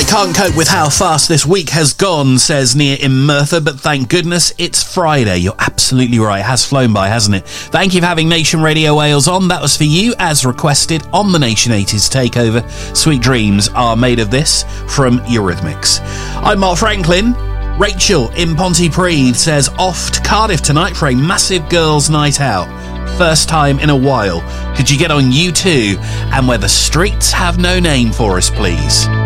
I can't cope with how fast this week has gone, says Nia in Merthyr, but thank goodness it's Friday. You're absolutely right. It has flown by, hasn't it? Thank you for having Nation Radio Wales on. That was for you, as requested, on the Nation 80s Takeover. Sweet Dreams Are Made of This from Eurythmics. I'm Mark Franklin. Rachel in Pontypridd says, off to Cardiff tonight for a massive girls' night out. First time in a while. Could you get on U2 and Where the Streets Have No Name for us, please?